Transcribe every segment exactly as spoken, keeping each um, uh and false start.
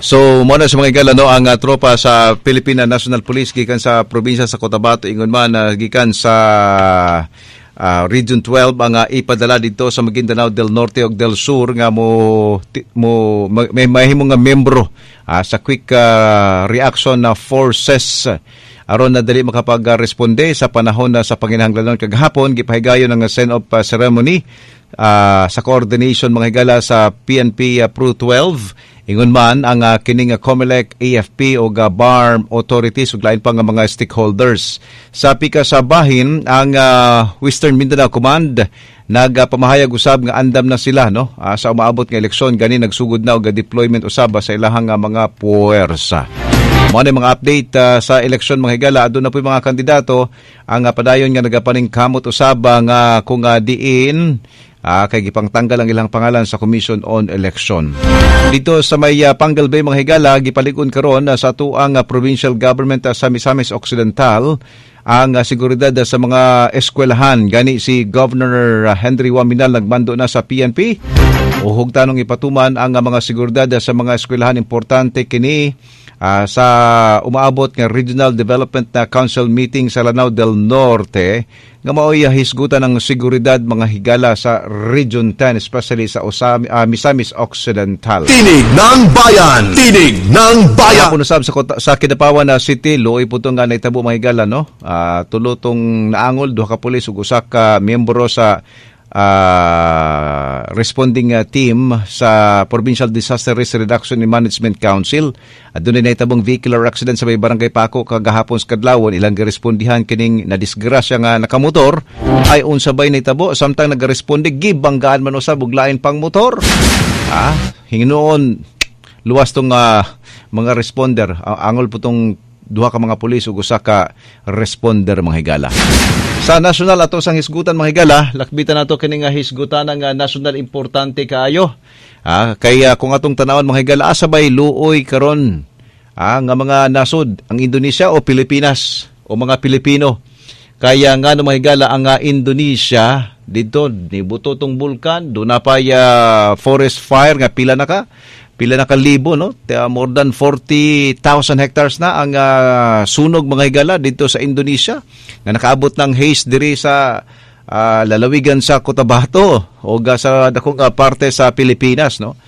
So mo na sa mga higala no ang uh, tropa sa Philippine National Police gikan sa probinsya sa Cotabato ingon man uh, gikan sa uh, Region twelve ang uh, ipadala dito sa Maguindanao del Norte ug del Sur nga mo ti, mo may mahimo nga membro uh, sa quick uh, reaction na uh, forces uh, aron na dali makapag-responde sa panahon na sa panginahanglanon kagahapon gipahigayon ang send off uh, ceremony uh, sa coordination mga higala sa P N P uh, Pro twelve. Ingon man ang uh, kining uh, COMELEC, A F P o uh, B A R M authorities ug lain pa nga mga stakeholders. Sa pika sa bahin ang uh, Western Mindanao Command nagpamahayag usab nga andam na sila no uh, sa umaabot nga eleksyon gani nagsugod na og deployment usab sa ilahang uh, mga puwersa. Mo na mga update uh, sa eleksyon mga higala aduna po mga kandidato ang uh, padayon nga nagapaningkamot usab nga uh, kung uh, diin Ah, kay gipangtanggal ang ilang pangalan sa Commission on Election. Dito sa may uh, Pangal Bay mga higala gipalig-on karon uh, sa tuang uh, provincial government uh, sa Misamis Occidental ang uh, seguridad uh, sa mga eskwelahan gani si Governor uh, Henry Waminal nagmando na sa P N P uhog tanong ipatuman ang uh, mga seguridad uh, sa mga eskwelahan importante kini uh, sa umaabot nga Regional Development uh, Council meeting sa Lanao del Norte nga maoy hisgutan ng seguridad mga higala sa Region ten especially sa Osami, uh, Misamis Occidental. Tinig ng Bayan! Tinig ng Bayan! Ako nasab sa, sa Kidapawan na City, luoy po itong nga naitabo mga higala, no? Uh, tulutong naangol, duha ka pulis ug usa ka miyembro sa Uh, responding uh, team sa Provincial Disaster Risk Reduction and Management Council. At doon na itabong vehicular accident sa may barangay Paco kagahapon sa Kadlawon. Ilang girespondihan kining nadisgrasya nga nakamotor ay unsabay na itabo. Samtang nagresponde, gibanggaan man usab og lain pang motor. Ah, hinginoon luwas tong uh, mga responder. Uh, angol po tong duha ka mga pulis ug usa ka responder mga higala. Sa national ato sang hisgutan mga higala, lakbitan nato kini nga hisgutan nga national importante kaayo. Ah, kaya kung atong tanawon mga higala asabay luoy karon ah, nga mga nasod ang Indonesia o Pilipinas o mga Pilipino. Kaya nga no mga higala ang uh, Indonesia dito nibuto tong bulkan, do na pa uh, forest fire nga pila na ka Pila na kalibo, no? More than forty thousand hectares na ang uh, sunog mga higala dito sa Indonesia. Nga nakaabot ng haze diri sa uh, lalawigan sa Cotabato o sa dakong uh, parte sa Pilipinas, no?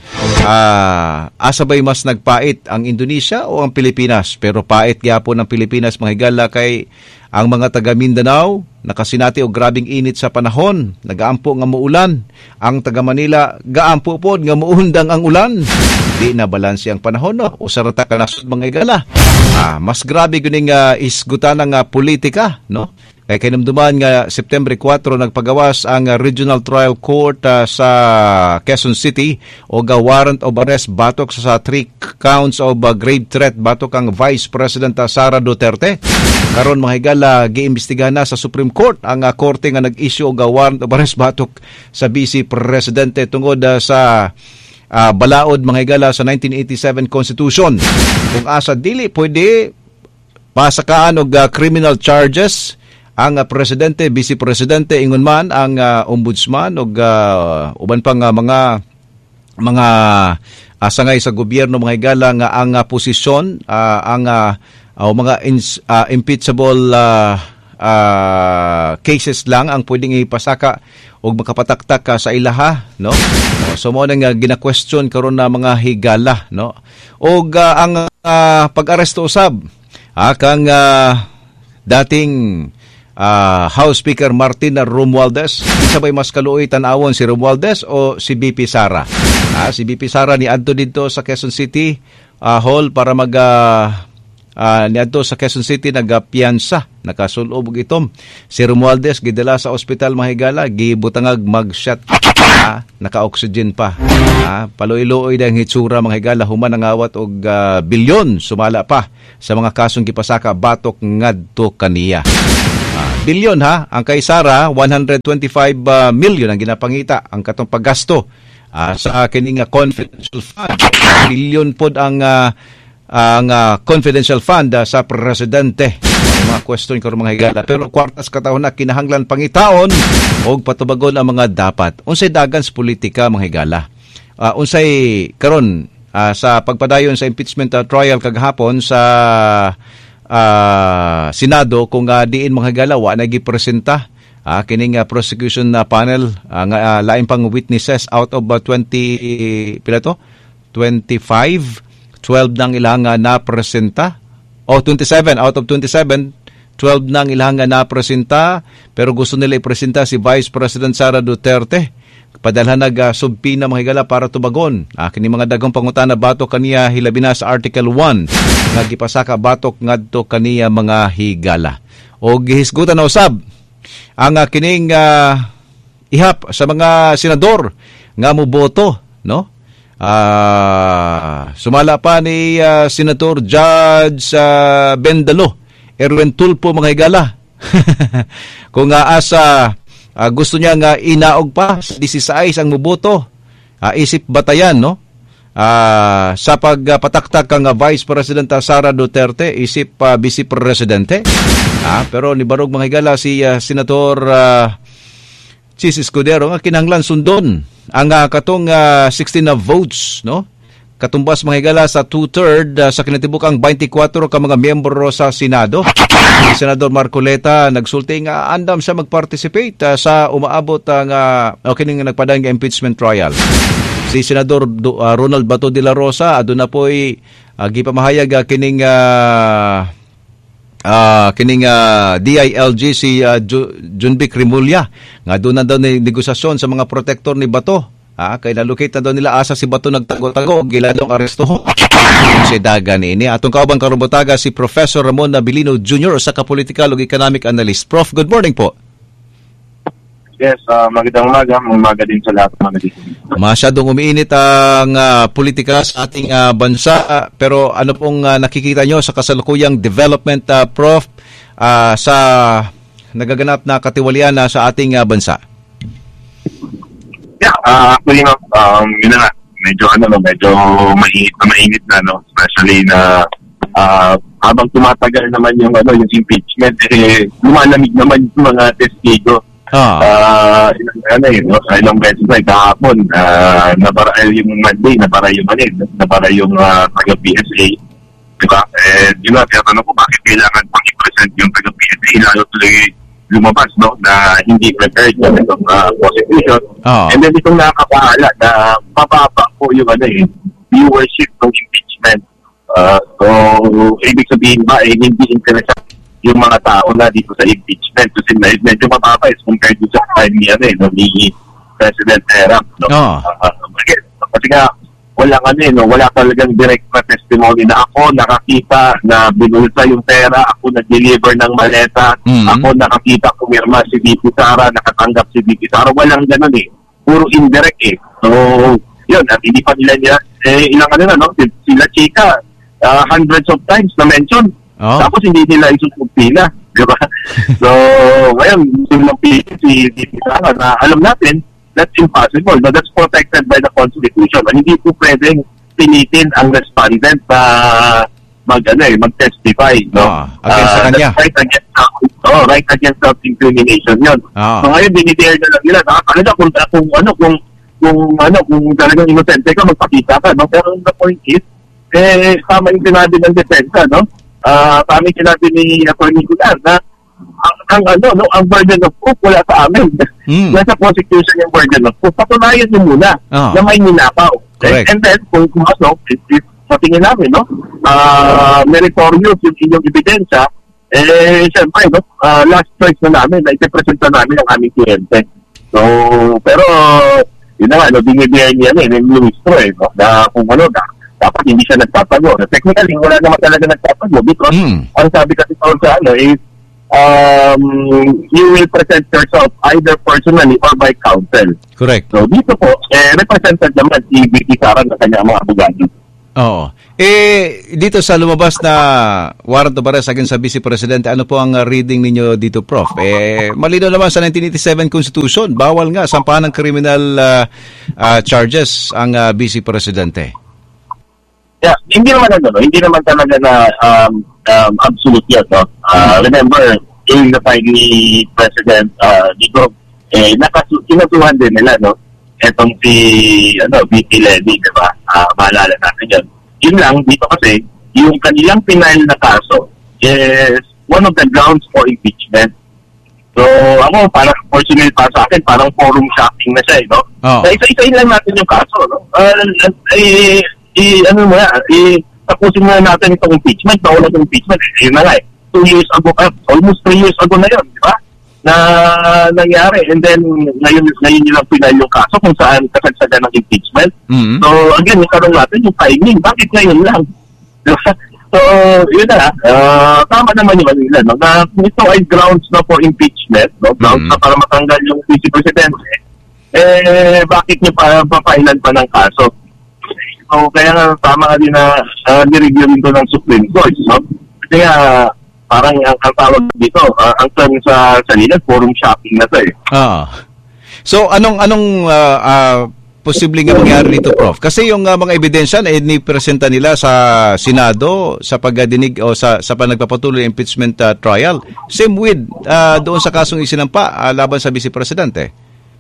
Uh, asabay mas nagpait ang Indonesia o ang Pilipinas? Pero pait gyapon ng Pilipinas mga higala kay ang mga taga Mindanao nakasinati og grabing init sa panahon, nagaampo nga muulan. Ang taga Manila gaampo pod nga muundang ang ulan. Di na balanse ang panahon no. Usarata ka nasud mga higala. Ah, mas grabe guning uh, isgutan ng uh, politika, no? Kaya kinamduman nga September four nagpagawas ang uh, Regional Trial Court uh, sa Quezon City o ga warrant of arrest batok sa, sa three counts of uh, grave threat batok ang Vice President uh, Sara Duterte. Karon mga higala giimbestigahan na sa Supreme Court ang uh, korte nga nag-issue og uh, warrant of arrest batok sa Vice Presidente tungod uh, sa uh, balaod mga higala sa nineteen eighty-seven Constitution. Kung asa dili pwede pasakaan og uh, criminal charges ang uh, presidente, vice presidente ingon man ang uh, ombudsman ug uh, uban pang uh, mga mga uh, sangay sa gobyerno mga higala nga ang uh, posisyon uh, ang uh, uh, mga ins, uh, impeachable uh, uh, cases lang ang pwedeng ipasaka og makapataktak uh, sa ilaha, no? So mo nang uh, gina-question karon na mga higala, no? Og uh, ang uh, pag-aresto usab uh, kang uh, dating Uh, House Speaker Martina Romualdez, isa ba'y mas kaluoy tanawon si Romualdez o si B P Sara? Ah, si B P Sara ni adto dito sa Quezon City uh, Hall para mag uh, uh, ni adto sa Quezon City nagapiyansa, nakasulob og itom. Si Romualdez gidala sa ospital mga higala, gibutangag mag-shot. Ah, naka-oxygen pa. Ah, paluoy-luoy dang hitsura mga higala human nangawat og uh, bilyon sumala pa sa mga kasong gipasaka batok ngadto kaniya. Bilyon ha, ang kay Sara one hundred twenty-five uh, million ang ginapangita ang katong paggasto uh, sa kining uh, confidential fund. Bilyon pod ang uh, ang uh, confidential fund uh, sa presidente. Mga question karon mga higala, pero kwartas katahon na kinahanglan pangitaon og patubagon ang mga dapat. Unsay dagan sa politika mga higala? Uh, unsay karon uh, sa pagpadayon sa impeachment uh, trial kagahapon sa uh, Senado kung uh, diin mga galawa na gipresenta uh, kining uh, prosecution uh, panel uh, nga uh, lain pang witnesses out of uh, twenty pila to twenty-five, twelve nang ilang uh, napresenta o twenty-seven out of twenty-seven, twelve nang ilang uh, napresenta pero gusto nila ipresenta si Vice President Sara Duterte. Padalhan nag uh, subpina mga higala para tubagon. Ah, kini mga daghang pangutana batok kaniya hilabi na sa Article one nga gipasaka batok ngadto kaniya mga higala. O gihisgutan na usab ang uh, kining uh, ihap sa mga senador nga moboto, no? Ah, sumala pa ni uh, Senator Judge uh, Bendalo, Erwin Tulfo mga higala. Kung uh, asa Uh, gusto niya nga inaog pa sixteen ang muboto. Uh, isip batayan, no? Uh, sa pagpataktak uh, kang uh, Vice President uh, Sara Duterte, isip uh, Vice Presidente. Uh, pero ni barog mga higala si uh, Senator uh, Chis Escudero nga kinahanglan sundon ang uh, katong uh, sixteen na votes, no? Katumbas mga higala sa two-third uh, sa kinatibukang twenty-four ka mga miyembro sa Senado. Si Senador Marcoleta nagsulti nga andam siya mag-participate uh, sa umaabot ang uh, okay ning nagpadayong impeachment trial. Si Senador uh, Ronald Bato de la Rosa aduna po'y uh, gipamahayag uh, kining uh, uh, kining uh, D I L G si uh, Junvic Rimulya nga doon na daw ni negosasyon sa mga protector ni Bato. Ah, kay nalocate na daw nila asa si Bato nagtago-tago, giladong aresto. Si Dagan ini. Atong kaubang karumbotaga si Professor Ramon Abilino Junior sa ka-political ug economic analyst. Prof, good morning po. Yes, uh, magandang umaga. Umaga din sa lahat ng mga dito. Masyadong umiinit ang uh, politika sa ating uh, bansa. Uh, pero ano pong uh, nakikita nyo sa kasalukuyang development, uh, Prof, uh, sa nagaganap na katiwalian uh, sa ating uh, bansa? Yeah, uh, actually, no, um, yun na nga, medyo, ano, no, medyo mainit na mainit na, no, especially na, uh, habang tumatagal naman yung, ano, yung impeachment, eh, lumalamig naman yung mga testigo. Ah. Uh, ilang, ano, yun, no, ilang beses na, kahapon, uh, nabara yung Monday, nabara yung, ano, nabara yung, uh, taga-P S A. Diba? Eh, yun na, kaya tanong ko, bakit kailangan pang i-present yung taga-P S A, lalo tuloy, lumabas, no, na hindi prepared na itong uh, prosecution. Oh. And then itong nakakapahala na mababa po yung ano, eh, viewership ng impeachment. Uh, so, ibig sabihin ba, eh, hindi interesant yung mga tao na dito sa impeachment kasi med- medyo mababa is compared to sa time ni, ano, eh, no, ni President Erap. No? Oh. Uh, kasi nga, walang ano eh, no? Wala talagang direct na testimony na ako nakakita na binulsa yung pera, ako nag-deliver ng maleta, mm-hmm. ako nakakita pumirma si V P Sara, nakatanggap si V P Sara, walang ganun eh. Puro indirect eh. So, yun, at hindi pa nila niya, eh, ilang ano na, no? Sila Chika, uh, hundreds of times na mention. Oh. Tapos hindi nila isusupina, di ba? So, ngayon, silang si V P Sara na alam natin, that's impossible. No, that's protected by the Constitution. And hindi po pwedeng pinitin ang respondent na mag, ano, eh, mag-testify. No? Oh, against uh, kanya. Right against, oh, right against self-incrimination yun. Oh. So ngayon, dinidare na lang nila. Nakakalaga kung, kung, ano, kung, kung, ano, kung talagang inocente ka, magpakita ka. No? Pero the point is, eh, tama yung sinabi ng depensa, no? Uh, tama yung sinabi ni Atty. Gulan na ang, ang ano no ang burden of proof wala sa amin. Mm. Nasa prosecution yung burden of proof. Patunayan nyo muna oh. na may ninapaw. And, and then kung kung ano it, it, sa tingin namin no uh, meritorious yung inyong ebidensya eh siyempre no uh, last choice na namin na ipipresenta namin ang aming kliyente. So pero yun na nga no binibigyan niya eh ng ministro eh no na kung ano na dapat hindi siya nagtatago. Technically wala naman talaga nagtatago because mm. ang sabi kasi sa ano is Um, you will present yourself either personally or by counsel. Correct. So dito po, eh, represented naman si V P Sara na kanya mga abogado. Oo. Eh, dito sa lumabas na warrant of arrest against sa Vice Presidente, ano po ang reading ninyo dito, Prof? Eh, malinaw naman sa nineteen eighty-seven Constitution, bawal nga sampahan ng criminal uh, uh, charges ang uh, Vice Presidente. Yeah, hindi naman ano, no? Hindi naman talaga na um, um, absolute yun, no? Uh, remember, during the time ni President uh, dito, eh, nakasu- kinasuhan din nila, no? etong si ano, V P Lenny, di ba? Uh, maalala natin yun. Yun lang, dito kasi, yung kanilang final na kaso is one of the grounds for impeachment. So, ako, parang personally para sa akin, parang forum shopping na siya, eh, no? Oh. Na isa-isahin lang natin yung kaso, no? Uh, eh, eh, ano mo yan, eh, tapusin mo na natin itong impeachment, bawal itong impeachment, eh, yun na nga, eh. Two years ago, uh, almost three years ago na yun, di ba? Na nangyari, and then, ngayon, ngayon nilang final yung kaso kung saan kasagsagan ng impeachment. Mm-hmm. So, again, ikaroon natin yung timing, bakit ngayon lang? Diba? So, yun na, uh, tama naman yung nila, no? Na ito ay grounds na for impeachment, no? Grounds mm-hmm. na para matanggal yung Vice Presidente, eh, bakit nyo pa papailan pa ng kaso? So, kaya nga, tama nga din na uh, nireview rin ko ng Supreme Court, no? Kasi nga, parang ang, ang tawag dito, uh, ang term sa salina, forum shopping na to eh. Ah. So, anong, anong, uh, uh, posibleng nga mangyari dito, Prof? Kasi yung uh, mga ebidensya na inipresenta nila sa Senado sa pagdinig o sa sa panagpapatuloy ng impeachment uh, trial, same with uh, doon sa kasong isinampa uh, laban sa Vice Presidente.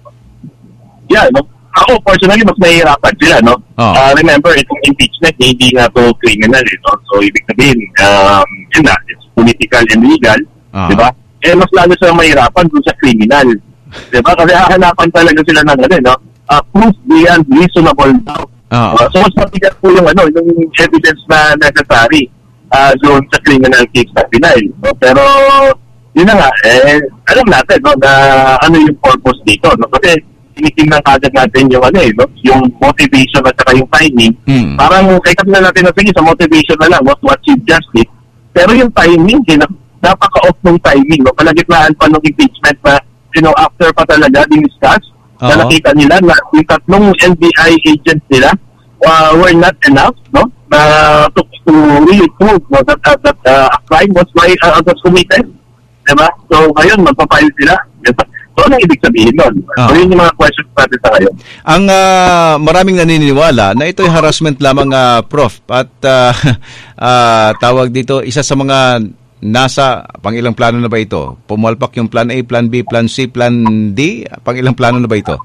Yeah, no? Ako personally mas nahihirapan sila, no? Oh. Uh, remember, itong impeachment hindi nga to criminal, eh, no? So ibig sabihin, um, yun na, it's political and legal, uh-huh. di ba? Eh mas lalo silang mahirapan dun sa criminal, di ba? Kasi hahanapan talaga sila ng ano, no? Uh, proof beyond reasonable doubt. Uh, so, mas mabigat po yung, ano, yung evidence na necessary uh, doon sa criminal case na denial. No? Pero, yun na nga, eh, alam natin, no, na ano yung purpose dito. No? Kasi, tinitingnan kagad natin yung, ano, eh, no? Yung motivation at saka yung timing. Mm. Parang, kahit na natin na sige, sa motivation na lang, no, to achieve justice. Pero yung timing, eh, napaka-off ng timing. No? Kalagitnaan pa ng impeachment na, you know, after pa talaga, diniscuss, na uh-huh. nakita nila na yung tatlong N B I agents nila uh, were not enough, no? Na to, to really prove, no, that, uh, that uh, a crime was, uh, was committed. Diba? So, ngayon, magpapile sila. So, anong ibig sabihin nun? Uh-huh. So, yun yung mga questions natin sa ngayon. Ang uh, maraming naniniwala na ito'y harassment lamang, uh, Prof. At uh, uh, tawag dito, isa sa mga nasa pangilang plano na ba ito? Pumalpak yung plan A, plan B, plan C, plan D? Pangilang plano na ba ito?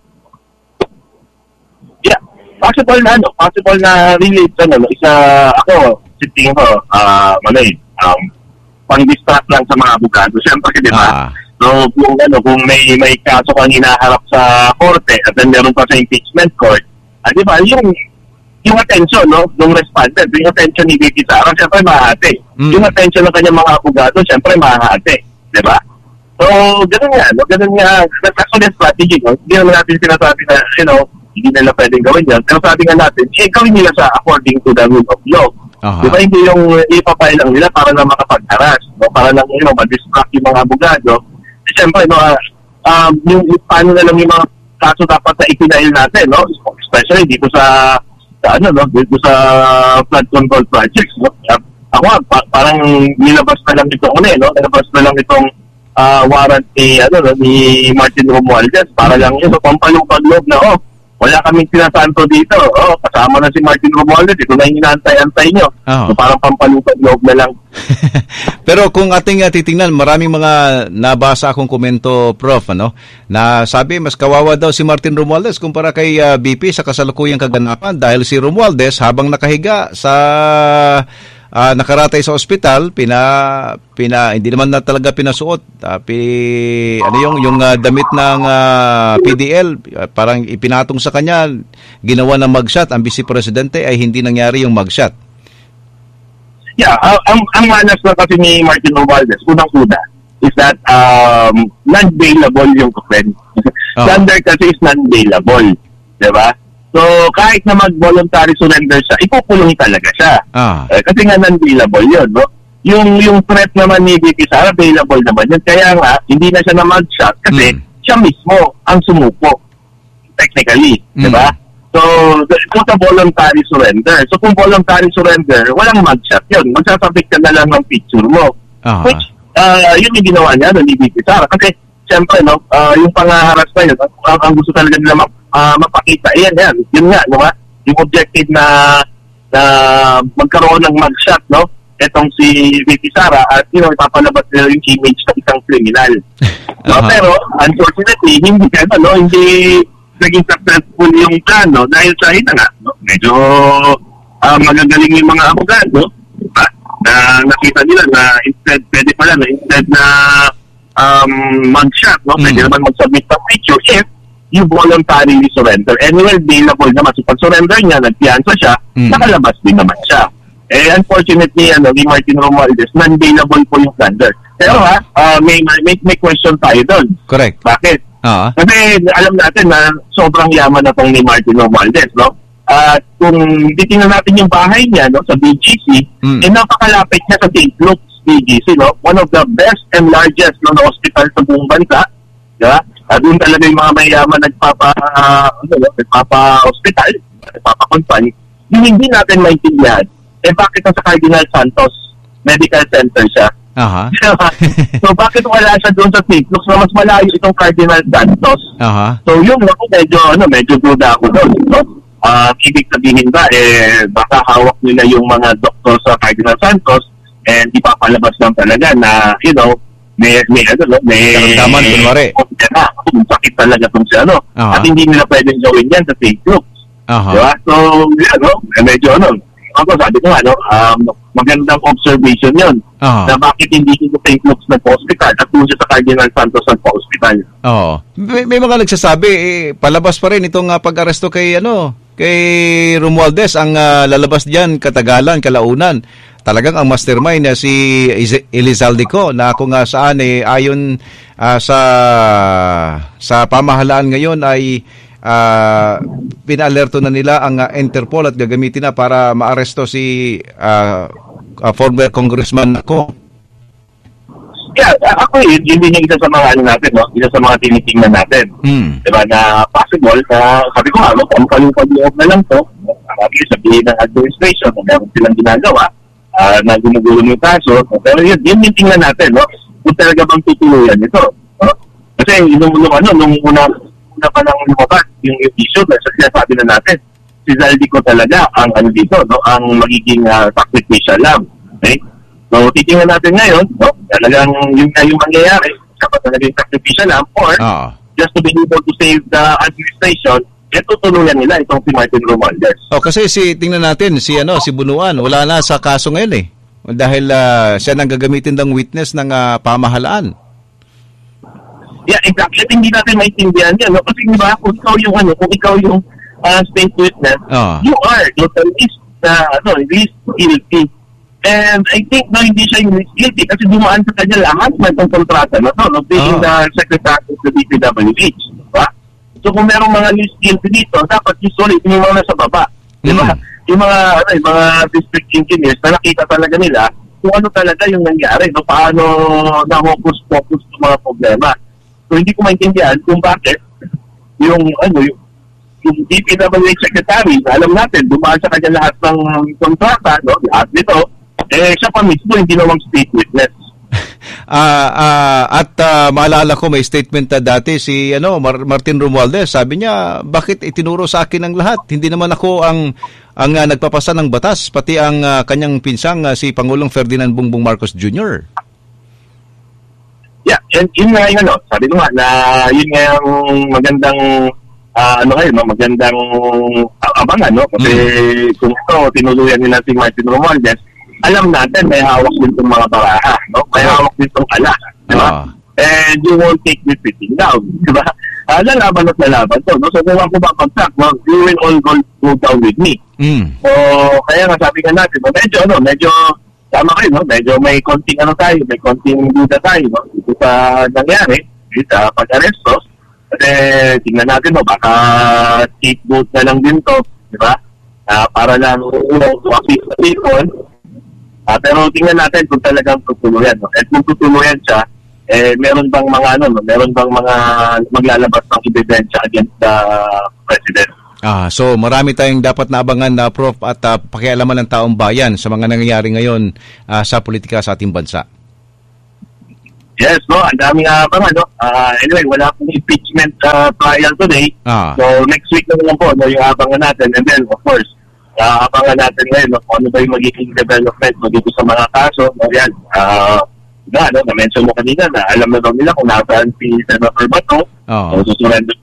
Yeah, possible na ano, possible na relate sa ano, isa ako, sitting ko, ah, uh, ano eh, um, pang-distract lang sa mga abogado. Siyempre, di ba? Ah. So, kung ano, kung may may kaso kang hinaharap sa korte at then meron pa sa impeachment court, ah, di ba, yung yung attention, no, ng respondent, yung attention ni Vicky Sara, siyempre mahati. Mm. Yung attention ng kanyang mga abogado, siyempre mahati. Di ba? So, ganun nga, no? Ganun nga, that's actually a strategy, no? Hindi naman natin sinasabi na, you know, hindi nila pwedeng gawin yan. Pero sabi nga natin, eh, gawin nila sa according to the rule of law. Uh-huh. Di ba, hindi yung ipapay lang nila para lang makapag-harass, no? Para lang, you know, ma-distract yung mga abogado. Eh, siyempre, no, uh, um, yung, yung paano na lang yung mga kaso dapat na ipinail natin, no? Especially dito sa sa ano, no, dito sa flood control projects, no? Ako, pa- parang nilabas na lang itong ano, eh, no? Nilabas na lang itong uh, warrant ni, ano, no, ni Martin Romualdez para lang yun, so pampalupag-loob na, oh, wala kaming sinasanto dito, oh, kasama na si Martin Romualdez, ito na yung inaantay-antay nyo. Oh. So parang pampalupag-loob na lang. Pero kung ating uh, titingnan, maraming mga nabasa akong komento, Prof, ano, na sabi, mas kawawa daw si Martin Romualdez kumpara kay uh, B P sa kasalukuyang kaganapan dahil si Romualdez habang nakahiga sa uh, nakaratay sa ospital, pina, pina, hindi naman na talaga pinasuot. Uh, pi, ano yung, yung uh, damit ng uh, P D L, uh, parang ipinatong sa kanya, ginawa ng mugshot. Ang Vice Presidente ay hindi nangyari yung mugshot. Yeah, uh, ang, ang manas na kasi ni Martin Romualdez, unang-una, is that um, non-bailable yung offense. Oh. Standard kasi is non-bailable. Diba? So, kahit na mag-voluntary surrender siya, ipukulong talaga siya. Oh. Eh, kasi nga non-bailable yun, no? Yung, yung threat naman ni Vicky Sara, bailable naman yun. Kaya nga, hindi na siya na mag-shot kasi mm. siya mismo ang sumuko. Technically. Mm. Diba? So, it's not a voluntary surrender. So, kung voluntary surrender, walang mugshot yun. Magsasabit ka na lang ng picture mo. Uh-huh. Which, uh, yun yung ginawa niya, no, ni Vicky Sara. Kasi, siyempre, no, uh, yung pangaharas na yun, ang, ang gusto talaga nila ma- uh, mapakita, yan, yan. Yun nga, no, ha? Yung objective na, na magkaroon ng mugshot, no? Etong si Vicky Sara, at, you know, ipapalabas nila yung image ng isang criminal. No? Uh-huh. Pero, unfortunately, hindi, ano, no, hindi, naging successful yung plan, no? Dahil sa ina nga, no? Medyo uh, magagaling yung mga abogado, diba? Na nakita nila na instead, pwede pala, na instead na um, mag-shot, no? Pwede mm. naman mag-submit ng picture if you voluntarily surrender. Anyway, bailable naman. So, pag surrender niya, nagpiansa siya, mm. nakalabas din naman siya. Eh, unfortunately, ano, ni Martin Romualdez, non-bailable po yung plunder. Pero ha, uh, may, may, may question tayo doon. Correct. Bakit? Uh-huh. Kasi alam natin na sobrang yaman na tong ni Martin Romualdez, no? At uh, kung titingnan natin yung bahay niya, no, sa B G C, mm. eh napakalapit niya sa Saint Luke's B G C, no? One of the best and largest, no, na hospital sa buong bansa, diba? Uh, doon talaga yung mga mayaman nagpapa, uh, ano, nagpapa-hospital, nagpapa-confine. Yung hindi natin maintindihan, eh bakit sa Cardinal Santos Medical Center siya? Aha. So bakit wala siya doon sa Saint Luke's na mas malayo itong Cardinal Santos? Aha. So yun, ako medyo, ano, medyo duda ako doon. No? Uh, ibig sabihin ba, eh, baka hawak nila yung mga doktor sa Cardinal Santos and ipapalabas lang talaga na, you know, may, may, ano, may, karamdaman, kunwari. Kung sakit talaga itong siya, ano? Aha. At hindi nila pwedeng gawin yan sa Saint Luke's. Aha. Diba? So, yun, no? Eh, medyo, ano, ako sabi ko, ano, um, magandang observation yun. Uh-huh. Na bakit hindi ko Saint Luke's nagpa-hospital at kung siya sa Cardinal Santos nagpa-hospital. Oo. May, may mga nagsasabi, eh, palabas pa rin itong uh, pag-aresto kay, ano, kay Romualdez. Ang uh, lalabas diyan, katagalan, kalaunan. Talagang ang mastermind na si Elizalde Co, na kung uh, saan, eh, ayon uh, sa, sa pamahalaan ngayon ay Uh, pinalerto na nila ang uh, Interpol at gagamitin na para maaresto si uh, uh, former congressman ko. Yeah, ako yun, yun din yung isa sa mga ano natin, no? Isa sa mga tinitingnan natin. Hmm. Diba, na possible, na, sabi ko nga, no, kung kalong-kaloob na lang to, marami sabihin ng administration, na meron silang ginagawa, uh, na gumugulo yung kaso, pero yun, yun yung tingnan natin, no? Kung talaga bang tutuluyan ito. No? Kasi nung, nung, ano, nung una, na pa lang lumabas yung issue na sinasabi na natin si Zaldi ko talaga ang ano dito, no, ang magiging uh, sacrificial lamb. Okay? So titingnan natin ngayon, no, talagang yun na yung mangyayari, siya pa talaga yung sacrificial lamb or uh. just to be able to save the administration, eh tutulungan nila itong si Martin Romualdez. Oh, kasi si tingnan natin si ano si Bunuan, wala na sa kaso ngayon eh. Dahil uh, siya nang gagamitin ng witness ng uh, pamahalaan. Yeah, exactly. At hindi natin maintindihan yan. No? Kasi diba, kung ikaw yung, ano, kung ikaw yung uh, state witness, oh. you are at least, uh, ano, least guilty. And I think no, hindi siya yung least guilty kasi dumaan sa kanya lahat na itong kontrata na to, no? Being oh. the secretary of the D P W H. Diba? So kung merong mga least guilty dito, dapat usually yung mga nasa baba. Diba? Mm. Yung mga, ano, yung mga district engineers na nakita talaga nila kung ano talaga yung nangyari, no? Paano na-focus-focus yung mga problema. So hindi ko maintindihan kung bakit yung ano yung, yung D P W H secretary, alam natin, dumaan sa kanya lahat ng kontrata, no? Lahat nito, eh siya pa mismo hindi namang state witness. uh, uh, at uh, maalala ko may statement na dati si ano Mar- Martin Romualdez, sabi niya, bakit itinuro sa akin ang lahat? Hindi naman ako ang ang uh, nagpapasa ng batas, pati ang uh, kanyang pinsang uh, si Pangulong Ferdinand Bongbong Marcos Junior Yeah, and yun nga yung ano, sabi ko nga na yun nga yung magandang uh, ano kayo, no? Magandang abangan, no? Kasi mm. kung ito, tinuluyan nila si Martin Romualdez, alam natin may hawak din itong mga baraha, no? May hawak din itong ala, di ba? Uh. And you won't take this sitting down, di ba? Uh, lalaban at lalaban to, no? So kung ako babagsak, no? You will all go, go down with me. Mm. So, kaya nga sabi nga natin, no? medyo ano, medyo tama kayo, no? Medyo may konting ano tayo, may konting duda tayo, no? Ito sa nangyari, sa pag-aresto. Kasi tingnan natin, no? Baka scapegoat na lang din to, di ba? Uh, para lang unang tuwakit sa people. Uh, pero tingnan natin kung talagang tutuluyan, no? At kung tutuluyan siya, eh, meron bang mga ano, no? Meron bang mga maglalabas ng ebidensya against the president? Ah, so marami tayong dapat naabangan na uh, Prof at uh, pakialaman ng taong bayan sa mga nangyayari ngayon uh, sa politika sa ating bansa. Yes, no, ang daming abangan, no. Uh, anyway, wala pong impeachment uh, trial today. Ah. So next week na lang po, no, yung abangan natin. And then, of course, uh, abangan natin ngayon, no, kung ano ba yung magiging development no, dito sa mga kaso. No, yan, uh, na, no, na-mention mo kanina na alam na daw nila kung nasaan si Senator Bato. Oh. So, susurrender pa to.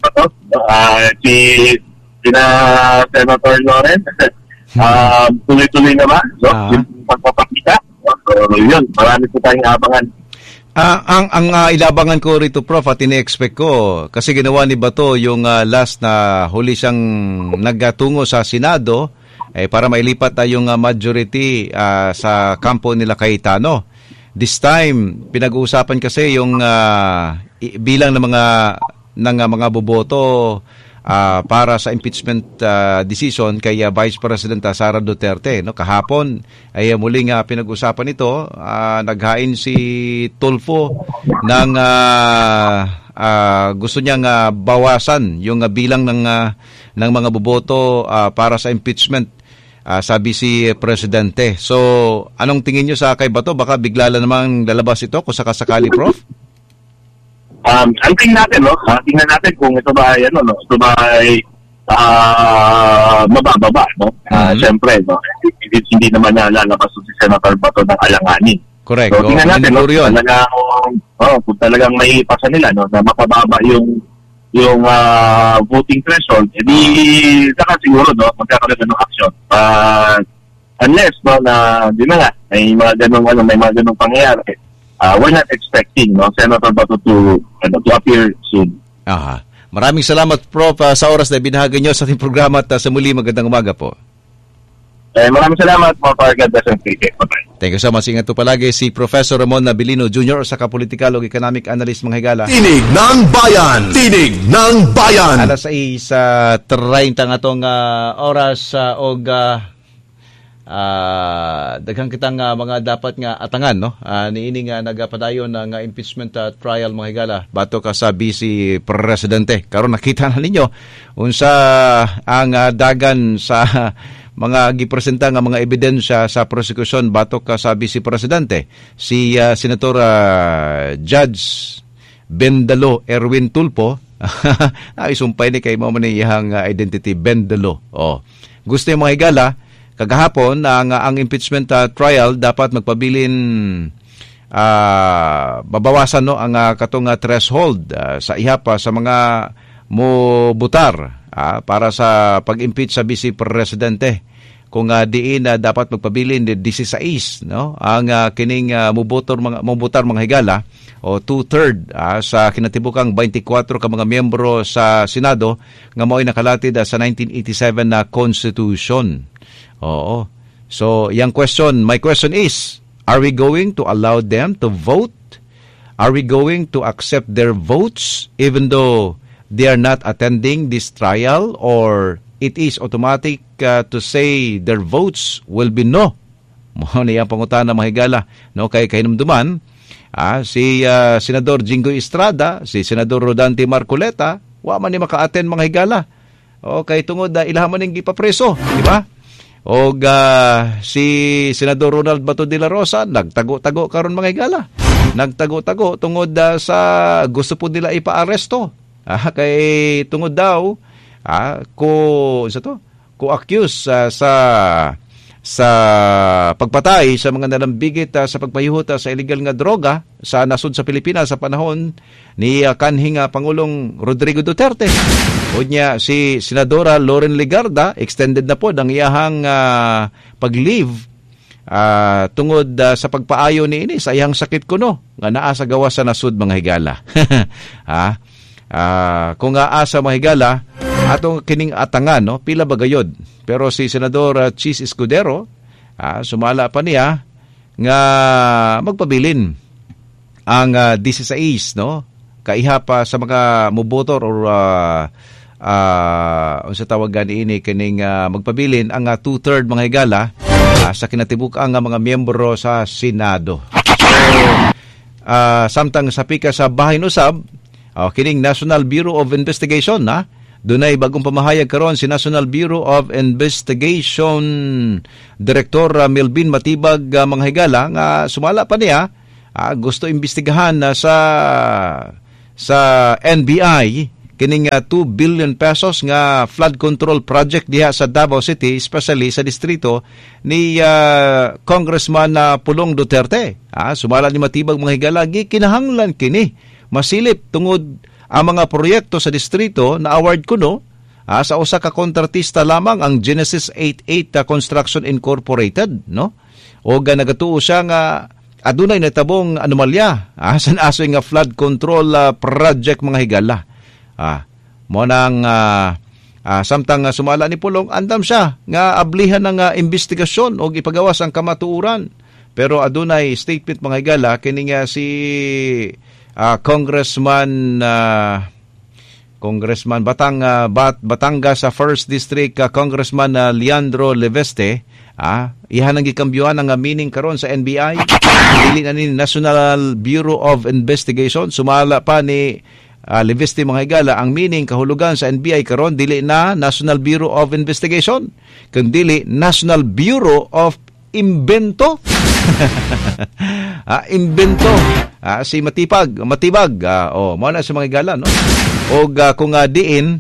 Uh, si sina Senator Lawrence, uh, tuloy-tuloy na ba? So, Ah. yung pagpapakita. So, yun, marami po tayong abangan. Ah, ang ang ah, ilabangan ko rito, Prof, at ini-expect ko, kasi ginawa ni Bato yung ah, last na huli siyang nagtungo sa Senado, eh, para mailipat na yung ah, majority ah, sa kampo nila Cayetano. This time, pinag-uusapan kasi yung ah, i- bilang ng mga ng ah, mga boboto ah, para sa impeachment ah, decision kay ah, Vice President ah, Sara Duterte, no? Kahapon ay ah, muling ah, pinag-usapan ito, ah, naghain si Tulfo ng ah, ah, gusto niyang ah, bawasan yung ah, bilang ng ah, ng mga boboto ah, para sa impeachment. Uh, sabi si Presidente. So, anong tingin nyo sa kay Bato? Baka bigla lang namang lalabas ito kung sakasakali, Prof? Um, ang tingnan natin, no? Uh, tingnan natin kung ito ba ay, ano, no? Ito ba ay uh, mabababa, no? Uh, Mhm. Siyempre, no? Hindi, hindi naman na lalabas si Senator Bato ng alanganin. Correct. So, tingnan Oo, natin, no? maniguro yun. Talagang, oh, kung talagang may pasa nila, no? Na mapababa yung yung ah, voting threshold, edi saka siguro, no? Magkakaroon ng action. Uh, unless, no, na, di na nga, may mga ganong, ano, may mga ganong pangyayari, uh, we're not expecting, no? Senator Bato to, ano, to appear soon. Aha. Maraming salamat, Prof, uh, sa oras na binahagi nyo sa ating programa at uh, sa muli magandang umaga po. Eh, maraming salamat, mga Paragad S M P K. Bye-bye. Thank you so much. Ingat po palagi si Professor Ramon Abilino Junior sa Kapolitikal o Economic Analyst mga higala. Tinig ng Bayan! Tinig ng Bayan! Alas sais sa treinta nga tong uh, oras uh, og uh, uh, daghang kitang uh, mga dapat nga atangan, no? Uh, niini nga nagapadayon ng uh, impeachment uh, trial mga higala bato ka sa Vice Presidente. Karon nakita na ninyo unsa ang uh, dagan sa mga gipresenta nga mga ebidensya sa prosecution batok ka sa Vice Presidente. Si uh, Senator uh, Judge Bendalo Erwin Tulfo ay sumpay ni kay mo man iyang uh, identity Bendalo. Oh. Gusto yung mga higala kagahapon ang ang impeachment uh, trial dapat magpabilin uh, babawasan no ang uh, katong uh, threshold uh, sa ihapa sa mga mo butar uh, para sa pag-impeach sa Vice Presidente. Kung uh, diin uh, dapat magpabilin di sixteen no ang uh, kining uh, mubotor mga mubutar mga higala o two-third uh, sa kinatibukang twenty-four ka mga miyembro sa Senado nga mao'y nakalatid uh, sa nineteen eighty-seven na Constitution. Oo. So, yung question, my question is, are we going to allow them to vote? Are we going to accept their votes even though they are not attending this trial, or it is automatic uh, to say their votes will be no? Mo niya pangutan na mahigala, no, kay kainumduman ah, si uh, Senador Jingoy Estrada, si Senador Rodante Marcoleta, wa man ni maka-attend mga higala. O kay tungod uh, ilaha man ning gipapreso, di ba? O uh, si Senador Ronald Bato de la Rosa nagtago-tago karon mga higala. Nagtago-tago tungod uh, sa gusto po nila ipa-aresto. Ah, kay tungod daw ah, ko sa to, ko accuse uh, sa sa pagpatay sa mga nalambigit uh, sa pagpahihot uh, sa illegal nga droga sa nasud sa Pilipinas sa panahon ni uh, kanhing uh, Pangulong Rodrigo Duterte. Unya si Senadora Loren Legarda extended na po ang iyahang uh, pag-leave uh, tungod uh, sa pagpaayo ni ini sa iyang sakit kuno nga naa sa gawas sa nasud mga higala. Ha? Uh, kung aasa mahigala atong kining atangan no pila ba gayod, pero si Senador uh, Chis Escudero uh, sumala pa niya nga magpabilin ang uh, sixteen no kaiha pa sa mga mobotor or uh, uh, unsa tawag gani ini kining uh, magpabilin ang uh, two-third mga higala uh, sa kinatibuk-ang uh, mga miyembro sa Senado. So uh, samtang sa pika sa bahin usab oh, kining National Bureau of Investigation na dunay bagong pamahayag karon si National Bureau of Investigation Director uh, Melvin Matibag uh, mga higala nga sumala pa niya uh, gusto imbestigahan uh, sa sa N B I kining uh, two billion pesos nga flood control project diha sa Davao City, especially sa distrito ni uh, Congressman uh, Pulong Duterte. Ah, sumala ni Matibag mga higala, gikinahanglan kini masilip tungod ang mga proyekto sa distrito na award kuno ah, sa usa ka kontratista lamang ang Genesis eighty-eight Construction Incorporated, no? O ga nagatuo siya nga adunay natabong anomalya ah, sa asoy nga flood control uh, project mga higala. Ah, mo nang uh, uh, samtang uh, sumala ni Pulong, andam siya nga ablihan ng uh, investigasyon o ipagawas ang kamatuuran. Pero adunay statement mga higala kini nga si uh, Congressman uh, Congressman Batang uh, Bat, Batangas sa first District uh, Congressman uh, Leandro Leveste. Ah, ihan ang gikambyuhan ang meaning karon sa N B I. Dili na ni National Bureau of Investigation. Sumala pa ni uh, Leveste mga higala ang meaning kahulugan sa N B I karon dili na National Bureau of Investigation, kundi National Bureau of Invento. ah, invento. Ah, si matipag, matibag. Ah, oh, mo na sa mga higala, no? Og uh, kung uh, diin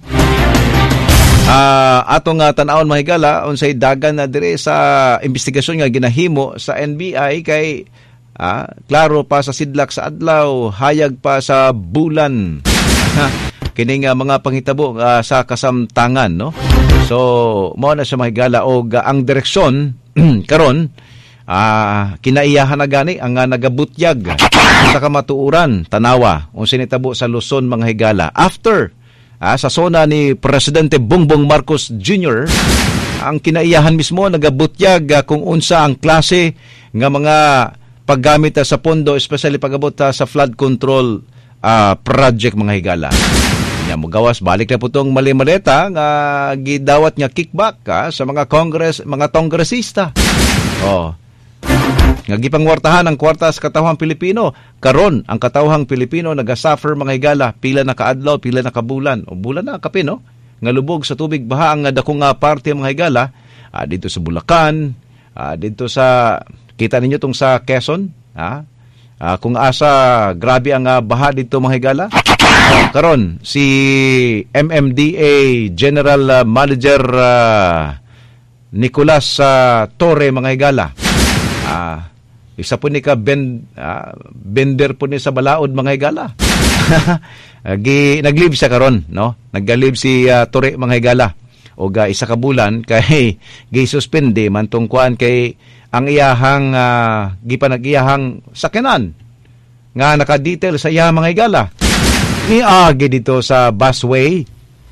Uh, atong uh, tan-awon mahigala unsay dagan na dire sa investigasyon nga ginahimo sa N B I kay uh, klaro pa sa sidlak sa adlaw, hayag pa sa bulan. Kini nga mga panghitabo uh, sa kasamtangan, no? So mao na sa mahigala og uh, ang direksyon karon uh, kinaiyahan na gani ang uh, nagabutyag sa kamatuuran tanawa unsay nitabo sa Luzon mga higala after Ah, sa sona ni Presidente Bongbong Marcos Junior, ang kinaiyahan mismo nagabutyag ah, kung unsa ang klase nga mga paggamit ah, sa pondo, especially pagabot ah, sa flood control ah, project mga higala. Nya mo gawas balik na putong mali-maleta nga gidawat nga kickback ah, sa mga congress, mga kongresista. Oh. Nga gipangwartahan ang kwarta sa katawhang Pilipino. Karon ang katawhang Pilipino nagasuffer mga higala, pila na kaadlaw, pila na kabulan. O bulan na kape, no? Nga lubog sa tubig baha ang dakong nga parte mga higala, ah, dito sa Bulacan, ah, dito sa kita ninyo tong sa Quezon, ah, ah, kung asa grabe ang uh, baha dito mga higala. Ah, karon si M M D A General uh, Manager uh, Nicolas uh, Torre mga higala. Ah, isa po ni ka ben, uh, bender po ni sa balaod mga higala. Gi naglive siya karon, no? Nagalive si uh, Torre mga higala. O ga isa ka bulan kay gi suspende man tong kuan kay ang iyahang uh, gi pa nag-iyahang sakyanan nga naka-detail sa iya mga higala. Ni agi dito sa busway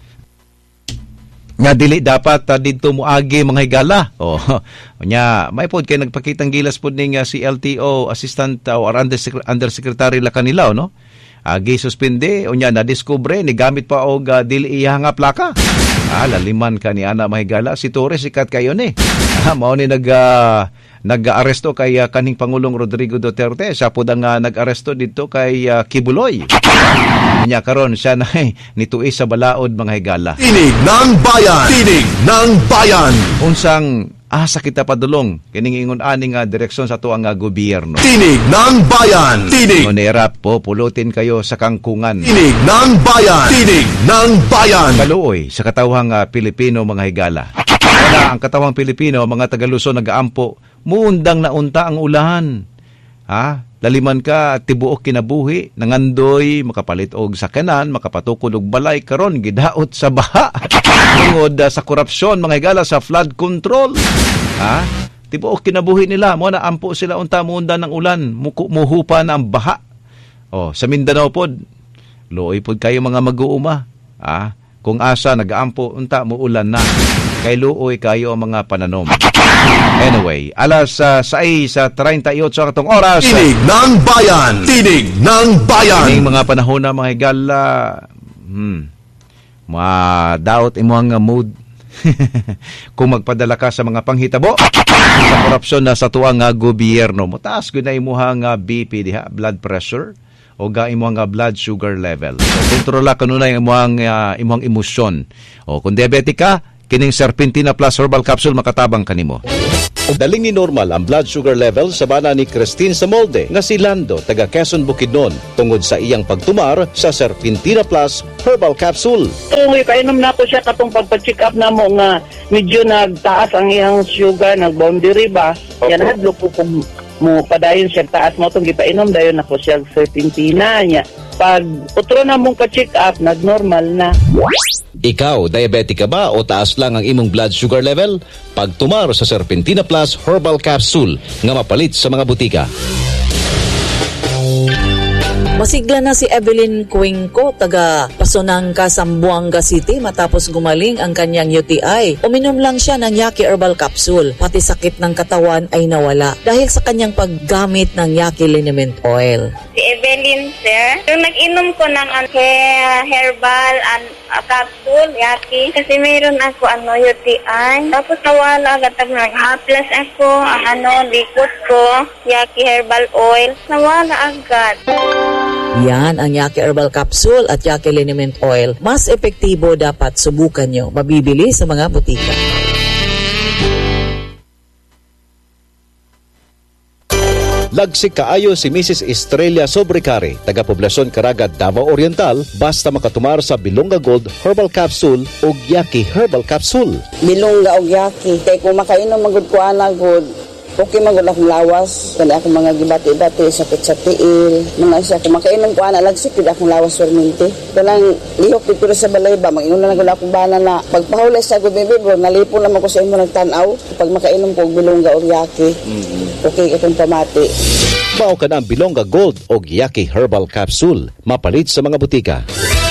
nga dili dapat uh, dito mo agi mga higala. Oh, nya may pod kay nagpakitang gilas pod ning uh, si L T O assistant uh, or undersecretary la kanila, no? Agi suspende unya na diskubre ni gamit pa og uh, dili iya nga plaka. Ah, laliman ka ni ana mga higala si Torres sikat kayo ni. Ah, mao ni nag uh, nag-aresto kay uh, kaning Pangulong Rodrigo Duterte. Siya po ang uh, nag-aresto dito kay uh, Kibuloy. Nya karon siya na eh, nituis sa balaod mga higala. Tinig ng bayan. Tinig ng bayan. Unsang asa kita padulong kining ingon ani nga direksyon sa tuang nga gobyerno. Tinig ng bayan. Tinig. Ngunira po pulutin kayo sa kangkungan. Tinig ng bayan. Tinig ng bayan. Kaluoy sa katawhang uh, Pilipino mga higala. Wala ang katawhang Pilipino mga taga Luzon nagaampo muundang na unta ang ulahan. Ha? Laliman ka tibuok kinabuhi, nangandoy, makapalit og sakyanan, makapatukod og balay karon gidaot sa baha. Tungod uh, sa korupsyon mga higala sa flood control. Ha? Tibuok kinabuhi nila, mo na ampo sila unta muundan ng ulan, muhupa na ang baha. Oh, sa Mindanao pod, looy pod kayo mga mag-uuma. Ha? Kung asa nagaampo unta muulan na. Kay luoy kayo ang mga pananom. Anyway, alas uh, sais sa thirty-eight katong oras. Tinig ng bayan. Tinig ng bayan. Ining mga panahon na mga higala, hmm, ma-doubt imuhang mood kung magpadala ka sa mga panghitabo sa korupsyon na sa tuang uh, gobyerno. Mataas ko na imuhang uh, B P diha, blood pressure, o ga imuhang uh, blood sugar level. So, kontrola kanunay imuhang, uh, imuhang emosyon. O kung diabetic ka, kining Serpentina Plus Herbal Capsule makatabang kanimo. Daling ni normal ang blood sugar level sa bana ni Christine Samolde nga si Lando taga Quezon Bukidnon tungod sa iyang pagtumar sa Serpentina Plus Herbal Capsule. Kung ikainom na ko siya katong pagpa-check up na mo nga medyo nagtaas ang iyang sugar, nag-boundary ba? Okay. Yan hadlo po kung mo padayon siya taas mo itong gipainom dayon ako siya Serpentina niya. pag utro na mong ka-check up, nag-normal na. Ikaw, diabetic ka ba o taas lang ang imong blood sugar level? Pagtumar sa Serpentina Plus Herbal Capsule nga mapalit sa mga butika. Masigla na si Evelyn Cuenco, taga Pasonangka, Zamboanga City matapos gumaling ang kanyang U T I. Uminom lang siya ng Yaki Herbal Capsule, pati sakit ng katawan ay nawala dahil sa kanyang paggamit ng Yaki Liniment Oil. Si Evelyn, sir, yung nag-inom ko ng uh, herbal and uh, capsule, Yaki, kasi mayroon ako ano, U T I. Tapos nawala agad ang nag-haplas ako, ang ano, likod ko, Yaki Herbal Oil, nawala agad. Yan ang Yaki Herbal Capsule at Yaki Liniment Oil. Mas epektibo, dapat subukan nyo. Mabibili sa mga butika. Lagsik kaayo si Missus Estrella Sobrecari, taga Poblasyon Caraga, Davao Oriental, basta makatumar sa Bilonga Gold Herbal Capsule o Yaki Herbal Capsule. Bilonga o Yaki, kay kung makainom magud ko ana good, okay magud akong lawas, kani akong mga gibati-bati, sakit sa tiil, mga siya kung makainom ko ana lagsik gid akong lawas perminti. Kanang lihok dito sa balay ba, mag-inom na gud akong bana na pagpahulay sa good baby bro, nalipon naman ko sa imo nagtan-aw pag makainom ko og Bilonga o Yaki. Mm-hmm. Okay katong pamati. Mao ka na ang Bilonga Gold o Yaki Herbal Capsule, mapalit sa mga butika.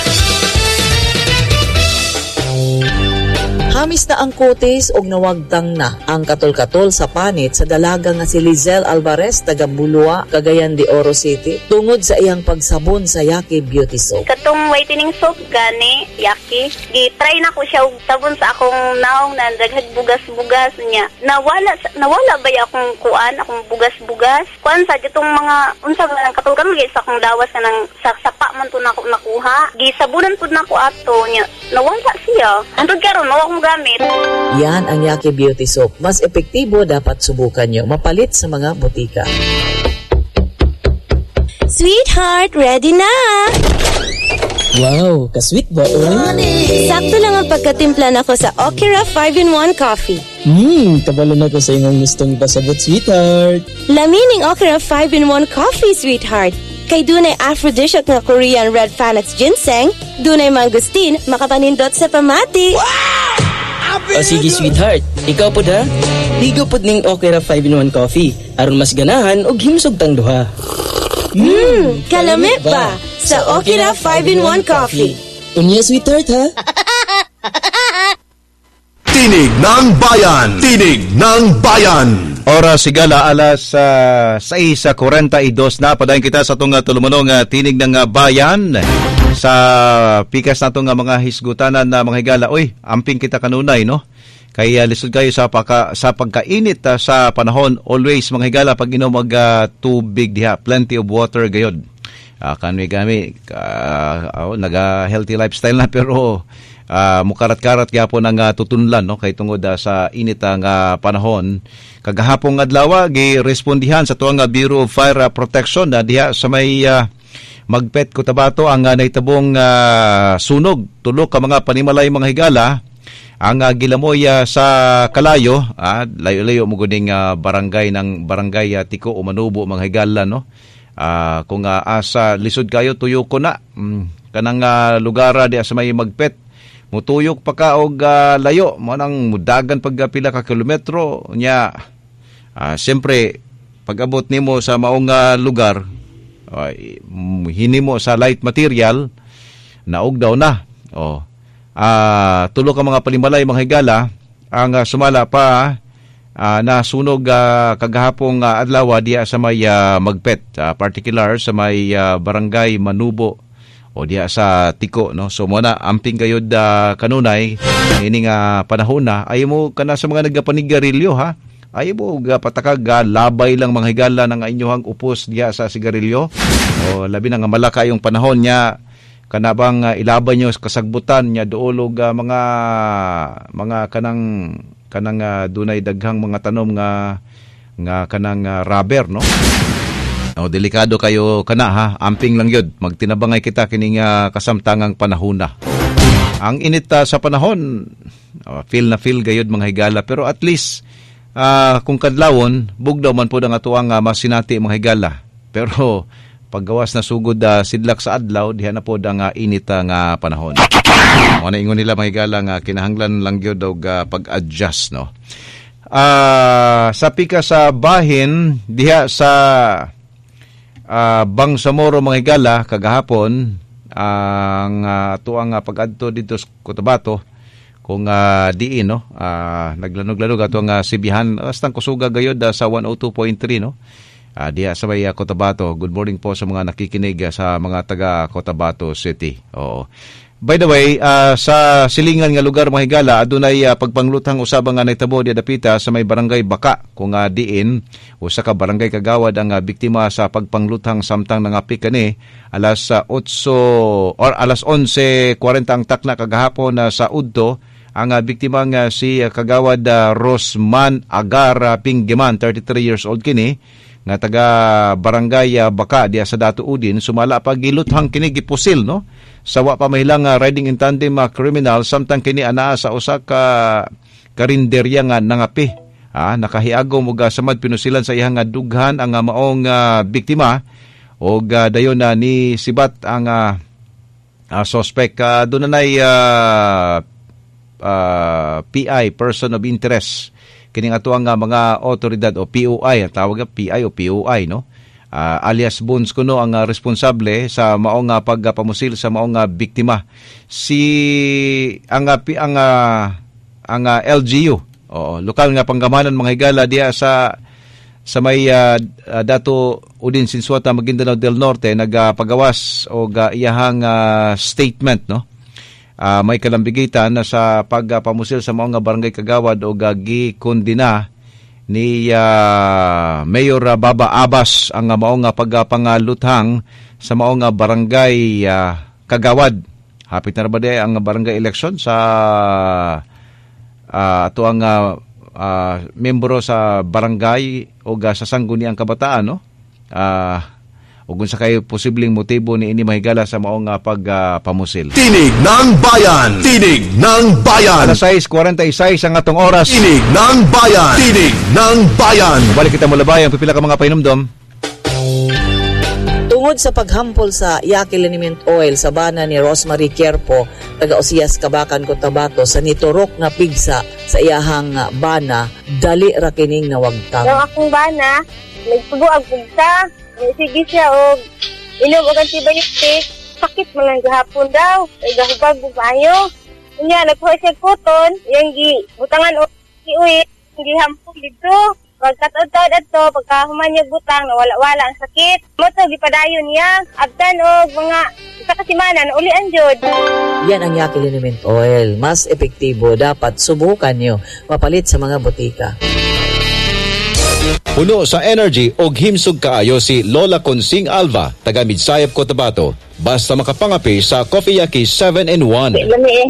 Hamis na ang kutis og nawagtang na ang katol-katol sa panit sa dalaga nga si Lizelle Alvarez, taga Bulua, Cagayan de Oro City, tungod sa iyang pagsabon sa Yaki Beauty Soap. Katong whitening soap gani, Yaki, gi-try na ko siya og sabon sa akong naong na daghag bugas-bugas niya. Nawala nawala ba ya akong kuan, akong bugas-bugas? Kuan sa itong mga unsa ba nang katol-katol sa akong dawas na nang sa sapa man to nako nakuha. Gisabunan pud nako ato niya. Nawala siya. Antod karon mao akong gamit. Yan ang Yaki Beauty Soap. Mas epektibo, dapat subukan nyo. Mapalit sa mga butika. Sweetheart, ready na! Wow, ka-sweet ba, oy? Sakto lang ang pagkatimpla na ko sa Okira five in one Coffee. Hmm, kabalo na ko sa inyong gustong pasabot, sweetheart. Lamining Okira five in one Coffee, sweetheart. Kay dunay aphrodisiac nga Korean red phallus ginseng, dunay mangustin, makapanindot sa pamati. Wow! O sige, sweetheart, ikaw po da, ligo po ning Okira five in one Coffee, aron mas ganahan o himsog tang duha. Hmm, kalami ba sa Okira five in one Coffee? Unya, sweetheart, ha? Tinig ng Bayan! Tinig ng Bayan! Oras sigala alas uh, sais forty-two na. Padayon kita sa itong uh, tulumanong uh, Tinig ng uh, Bayan. Sa pikas na itong uh, mga hisgutanan na uh, mga higala. Uy, amping kita kanunay, no? Kaya uh, lisod kayo sa, paka, sa pagkainit uh, sa panahon. Always mga higala, pag inom mag uh, tubig diha. Plenty of water gayod. Uh, kanwi kami, uh, oh, naga-healthy lifestyle na pero uh, mukarat-karat gyapon ang uh, tutunlan, no? Kay tungod uh, sa init ang uh, panahon. Kagahapong adlaw gi-respondihan sa tuwang uh, Bureau of Fire Protection na uh, diha sa may uh, Magpet Cotabato ang uh, naitabong uh, sunog. Tulo ka mga panimalay mga higala ang uh, gilamoy uh, sa Kalayo, uh, layo-layo mo guning uh, barangay ng barangay uh, Tiko o Manubo mga higala, no? Uh, kung uh, asa lisod kayo tuyo ko na mm, kanang uh, lugar di sa may Magpet mutuyok pa ka og uh, layo mo nang mudagan pag uh, pila ka kilometro nya. Uh, siyempre pag-abot nimo sa maong uh, lugar uh, hinimo sa light material naog daw na. Oh. Uh, tulo ka mga palimalay mga higala ang uh, sumala pa uh, na sunog uh, kagahapong uh, adlaw diya sa may uh, Magpet, uh, particular sa may uh, barangay Manubo o diya sa Tiko, no? So muna amping kayod uh, kanunay ini nga panahon na ay mo kana sa mga nagapanigarilyo, ha? Ay mo uh, patakag uh, labay lang mga higala ng inyong upos diya sa sigarilyo o labi na nga malaka yung panahon niya kanabang uh, ilaban nyo kasagbutan niya doolog uh, mga mga kanang kanang uh, dunay daghang mga tanom nga nga kanang uh, rubber, no? O delikado kayo kana, ha, amping lang yun. Magtinabangay kita kining uh, kasamtangang panahon na. Ang init uh, sa panahon, uh, feel na feel gayod mga higala, pero at least uh, kung kadlawon bugdaw man po ang atuang uh, masinati mga higala. Pero paggawas na sugod uh, sidlak sa adlaw, diha na po ang uh, init nga uh, panahon. Mo na ingon nila mahigala nga kinahanglan lang gyud og uh, pag-adjust, no. Uh, sa pika sa bahin diha sa uh, Bangsamoro mga higala kagahapon ang uh, tuang uh, pag-adto dito sa Cotabato kung uh, diin, no, uh, naglanog-lanog ato nga Sibihan astang kusuga gayod uh, sa one oh two point three, no. Uh, diya sa may uh, Cotabato. Good morning po sa mga nakikinig uh, sa mga taga Cotabato City. Oo. By the way, uh, sa silingan nga lugar mga higala, adunay uh, pagpanglutang usabang nga naitabo di dapita sa may barangay Baka kung uh, diin usa ka barangay kagawad ang uh, biktima sa pagpanglutang samtang nangapi kani alas uh, otso or alas onse forty ang takna kagahapon uh, sa Udto. Ang uh, biktima nga si uh, kagawad uh, Rosman Agar Pinggeman, thirty-three years old kini, nga taga barangay uh, Baka diya sa Dato Udin, sumala pag giluthang kini gipusil, no, sawa pa mahilang uh, riding in tandem uh, criminal samtang kini anaa sa usa ka karinderya nga nangapi. Ah, nakahiagom og uh, samad pinusilan sa iyang uh, dughan ang uh, maong uh, biktima og uh, dayon na uh, ni sibat ang uh, uh, suspect. Uh, doon na uh, uh, P I, person of interest, kining ato ang uh, mga otoridad o P O I, tawag nga P I o P O I, no. Uh, alias Bones kuno ang uh, responsable sa maong uh, pagpamusil sa maong uh, biktima. Si ang uh, ang uh, ang uh, L G U, o lokal nga panggamanan mga higala diya sa sa may uh, uh, Dato Udin Sinsuata, Maguindanao del Norte, nagpagawas uh, og uh, iyahang uh, statement, no. Uh, may kalambigitan na sa pagpamusil sa maong uh, barangay kagawad og uh, gikondina ni uh, Mayor uh, Baba Abbas ang uh, maong uh, pagpangaluthang sa maong uh, barangay uh, kagawad. Hapit na ba di ang barangay election sa uh, ato ang uh, uh, membro sa barangay o uh, sa sangguniang kabataan, no. Uh, o kung sa kayo posibleng motibo ni ini mahigala sa maong uh, pagpamusil. Uh, Tinig ng Bayan! Tinig ng Bayan! alas sais forty-six ang atong oras. Tinig ng Bayan! Tinig ng Bayan! Balik kita mula bayan, pipila ka mga painumdom. Tungod sa paghampol sa Yaqui Liniment Oil sa bana ni Rosemary Quierpo, taga Osias, Kabakan, Cotabato, sa niturok na pigsa sa iyahang bana, dali ra kining nawagtang. Yung akong bana, nagtubo ang pigsa. Sige siya o inom o antibiotic, sakit mo lang gahapon daw, ay gahubag mo kayo. Kanya, nagkuha siya kuton, yung gi, butangan o iuwi, yung gihampong dito. Pagkataod-taod ato, pagkahuman niya butang, nawala-wala ang sakit. Moto, gipadayon niya, abdan o mga isa kasimanan, ulian jod. Yan ang Yaqui Liniment Oil. Mas epektibo, dapat subukan nyo. Mapalit sa mga butika. Puno sa energy og himsog kaayo si Lola Consing Alva, taga Midsayap, Cotabato. Basta makapangapi sa Coffee Yaqui seven in one.